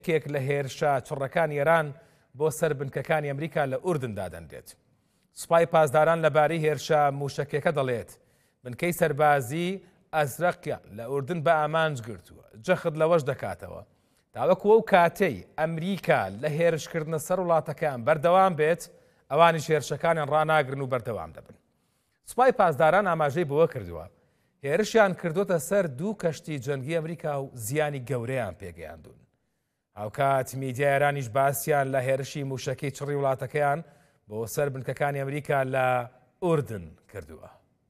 کێک لە هێرشە چڕەکانی ئێران بۆ سەر بنکەکانی ئەمریکا لە ئوردن دادەنرێت. سوپای پاسداران لەبارەی هێرشە موشکێکە دەڵێت بنکەی سەربازی ئەزرەقیان لە ئوردن بە ئامانج گرتووە، جەخت لەوەش دەکاتەوە تاوەکو ئەو کاتەی ئەمریکا لە هێرشکردنە سەر وڵاتەکان بەردەوام بێت، ئەوانی هێرشەکانیان ڕناگرن و بەردەوام دەبن. سوپای پاسداران ئاماژەی بەوە کردووە هێرشیان کردوتە سەر 2 کەشتی جەنگی ئەمریکا و زیانی گەورەیان پێگەیاندون. هاوکات میدیای ئێرانیش باسییان لە هێرشی موشەکەی چڕی وڵاتەکەیان بۆ سەر بنکەکانی ئەمریکا لە ئوردن کردووە.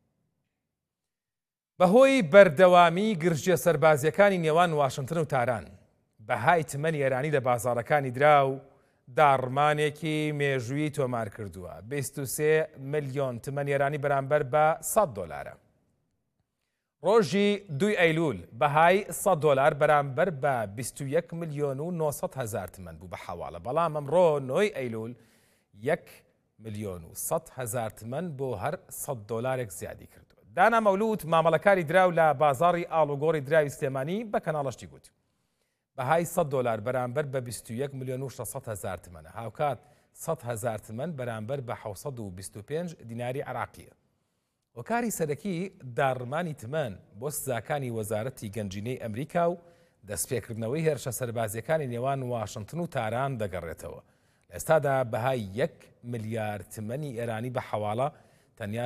بەهۆی بەردەوامی گرژیە سەربازیەکانی نێوان واشنگتن و تاران، بەهای تمەنی ئێرانی لە بازاڕەکانی دراو داڕمانێکی مێژووی تۆمار کردووە. 23 ملیۆن تمەنی ئێرانی بەرامبەر بە $100. ڕۆژی 2 ئەیلول بەهای $100 بەرامبەر بە 21 ملیۆن و 900 هزار تمەن بوو بە حواڵە، بەڵام ئەمڕۆ 9 ئەیلول 1 ملیۆن و 100 هزار تمەن بۆ هەر $100 زیادی کردووە. دانا مەولود مامەڵەکاری دراو لە بازاڕی ئاڵوگۆڕی دراوی سلێمانی بە کەناڵەشتی گوت بەهای $100 بەرامبەر بە 21 ملیۆن و 600 هزار تمەنە، هاوکات 100 هزار تمەن بەرامبەر بە 725 دیناری عراقیە. وەکاری سەرەکی داڕمانی تمەن بۆ سزاکانی وەزارەتی گەنجینەی ئەمریکا و دەستپێکردنەوەی هێرشە سەربازیەکانی نێوان واشنگتن و تاران دەگەڕێتەوە. لە ئێستادا بەهای 1 ملیار تمەنی ئێرانی بە حواڵە تەنیا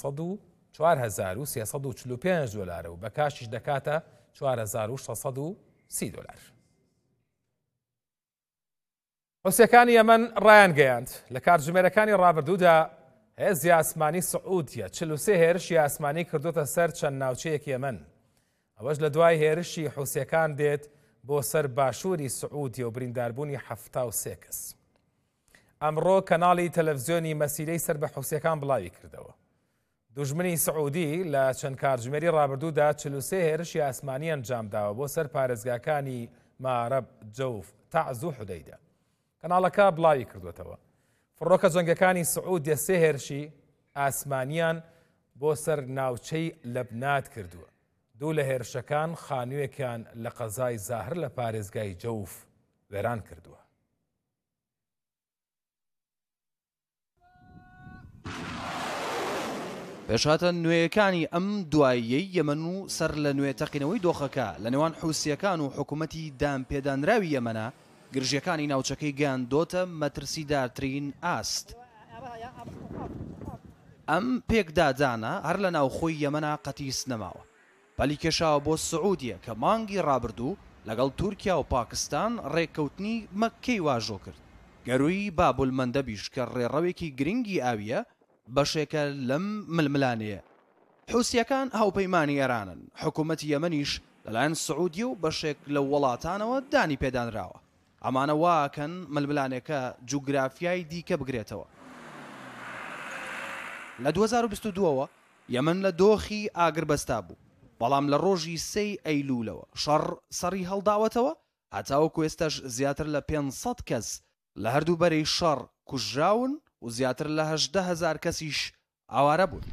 $4,345 و بە کاشیش دەکاتە $4,630. حوسیەکانی یەمەن ڕایان گەیاند لە کاتژمێرەکانی ڕابردوودا هێزی ئاسمانی سعودیە 43 هێرشی ئاسمانی کردوتە سەر چەند ناوچەیەکی یەمەن. ئەوەش لە دوای هێرشی حوسیەکان دێت بۆ سەر باشووری سعودیە و برینداربوونی 73 کەس. ئەمڕۆ کەناڵی تەلەڤیزیۆنی مەسیلەی سەر بە حوسیەکان بڵاوی کردەوە. دوژمنی سعودی لە چەند کاتژمێری ڕابردوودا 43 هێرشی ئاسمانی ئەنجامداوە بۆ سەر پارێزگاکانی مارەب، جەوف، تەعز و حودەیدە. کەناڵەکە بڵاوی کردوێتەوە فڕۆکە جەنگەکانی سعودیە 3 هێرشی ئاسمانیان بۆ سەر ناوچەی لەبنات کردووە. 2 لە هێرشەکان خانوویەکیان لە قەزای زاهر لە پارێزگای جەوف وێران کردووە. پێشهاتە نوێیەکانی ئەم دواییەی یەمەن و سەر لە نوێ تەقینەوەی دۆخەکە لە نێوان حوسیەکان و حکوومەتی دامپێدانراوی یەمەنە گرژیەکانی ناوچەکەی گەیاندۆتە مەترسیدارترین ئاست. ئەم پێکدادانە هەر لە ناوخۆی یەمەنە قەتیس نەماوە. پەلی کێشاوە بۆ سعودیە کە مانگی ڕابردوو لەگەڵ تورکیا و پاکستان ڕێککەوتنی مەککەی واژۆ کرد. گەروی بابولمەندەبیش کە ڕێڕەوێکی گرنگی ئاویە بەشێکە لەم ململانەیە. حوسیەکان هاوپەیمانی ئێرانن، حکوومەتی یەمەنیش لەلایەن سعودی و بەشێک لە وڵاتانەوە دانی پێدانراوە. ئەمانە واکەن ململانێکە جوگرافیای دیکە بگرێتەوە. لە 2022ەوە یەمەن لە دۆخی ئاگربەستا بوو، بەڵام لە ڕۆژی 3 ئەیلولەوە شەڕ سەری هەڵداوەتەوە، هەتاوەکو ئێستاش زیاتر لە 500 کەس لە هەردوو بەرەی شەڕ کوژراون و زیاتر لە 18,000 کەسیش ئاوارە بوون.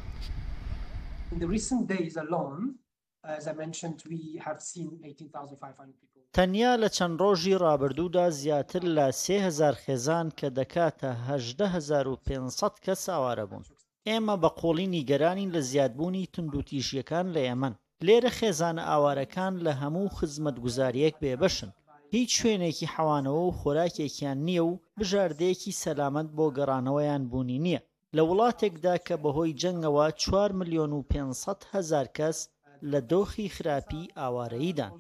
تەنیا لە چەند ڕۆژی ڕابردوودا زیاتر لە 3,000 خێزان کە دەکاتە 18,500 کەس ئاوارە بوون. ئێمە بە قۆڵی نیگەرانی لە زیادبوونی توندوتیژیەکان لە یەمەن. لێرە خێزانە ئاوارەکان لە هەموو خزمەتگوزاریەک بێبەشن. هیچ شوێنێکی حەوانەوە و خۆراکێکیان نییە و بژاردەیەکی سەلامەت بۆ گەڕانەوەیان بوونی نییە. لە وڵاتێکدا کە بەهۆی جەنگەوە 4 ملیۆن و 500 هزار کەس لە دۆخی خراپی ئاوارەییدان.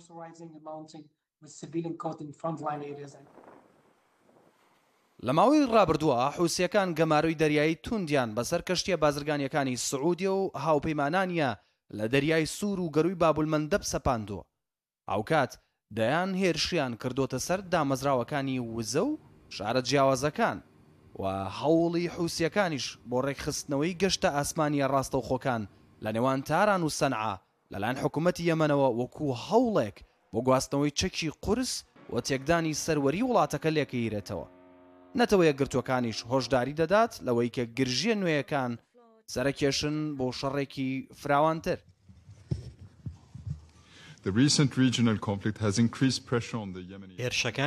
لە ماوەی ڕابردووە حوسیەکان گەماروی دەریایی توندیان بەسەر کەشتیە بازرگانیەکانی سعودیە و هاوپەیمانانیە لە دەریای سوور و گەروی بابولمەندەب سەپاندووە. ئاوکات دەیان هێرشیان کردوتە سەر دامەزراوەکانی وزە و شارە جیاوازەکان و هەوڵی حوسیەکانیش بۆ ڕێکخستنەوەی گەشتە ئاسمانیە ڕاستەوخۆکان لە نێوان تاران و سەنعا لەلایەن حکوومەتی یەمەنەوە وەکو هەوڵێک بۆ گواستنەوەی چەکی قورس و تێکدانی سەروەری وڵاتەکە لێکەیرێتەوە. نەتەوەیە گرتوەکانیش هۆشداری دەدات لەوەی کە گرژیە نوێیەکان سەرکێشن بۆ شەڕێکی فراوانتر. The recent regional conflict has increased pressure on the Yemeni.